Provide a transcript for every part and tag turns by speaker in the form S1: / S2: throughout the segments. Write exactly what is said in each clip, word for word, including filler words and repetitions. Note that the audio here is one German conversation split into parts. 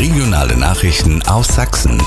S1: Regionale Nachrichten aus Sachsen.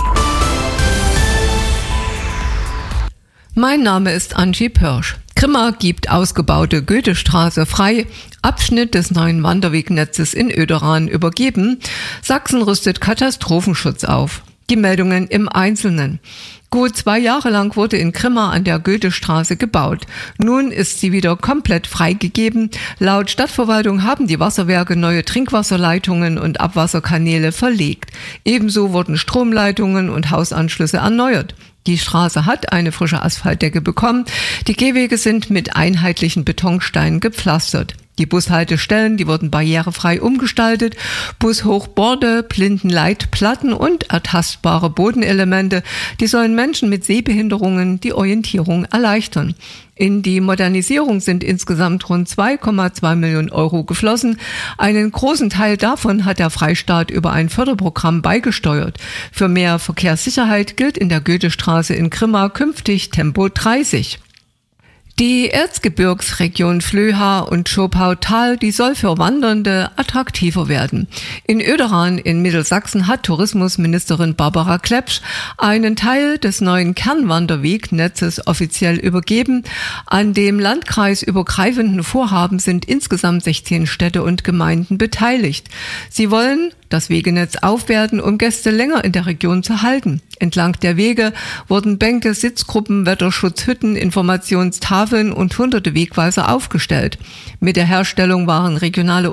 S2: Mein Name ist Angie Pörsch. Grimma gibt ausgebaute Goethestraße frei, Abschnitt des neuen Wanderwegnetzes in Oederan übergeben. Sachsen rüstet Katastrophenschutz auf. Die Meldungen im Einzelnen. Gut zwei Jahre lang wurde in Grimma an der Goethestraße gebaut. Nun ist sie wieder komplett freigegeben. Laut Stadtverwaltung haben die Wasserwerke neue Trinkwasserleitungen und Abwasserkanäle verlegt. Ebenso wurden Stromleitungen und Hausanschlüsse erneuert. Die Straße hat eine frische Asphaltdecke bekommen. Die Gehwege sind mit einheitlichen Betonsteinen gepflastert. Die Bushaltestellen, die wurden barrierefrei umgestaltet. Bushochborde, Blindenleitplatten und ertastbare Bodenelemente, die sollen Menschen mit Sehbehinderungen die Orientierung erleichtern. In die Modernisierung sind insgesamt rund zwei Komma zwei Millionen Euro geflossen. Einen großen Teil davon hat der Freistaat über ein Förderprogramm beigesteuert. Für mehr Verkehrssicherheit gilt in der Goethestraße in Grimma künftig Tempo dreißig. Die Erzgebirgsregion Flöha und Schopautal, die soll für Wandernde attraktiver werden. In Oederan in Mittelsachsen hat Tourismusministerin Barbara Klepsch einen Teil des neuen Kernwanderwegnetzes offiziell übergeben. An dem landkreisübergreifenden Vorhaben sind insgesamt sechzehn Städte und Gemeinden beteiligt. Sie wollen das Wegenetz aufwerten, um Gäste länger in der Region zu halten. Entlang der Wege wurden Bänke, Sitzgruppen, Wetterschutzhütten, Informationstafeln und hunderte Wegweiser aufgestellt. Mit der Herstellung waren regionale